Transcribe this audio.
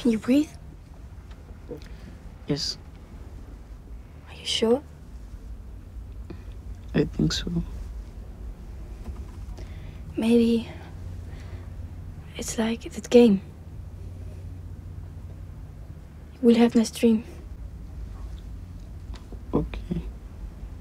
Can you breathe? Yes, Are you sure? I think so. Maybe it's like that game. We'll have nice dream.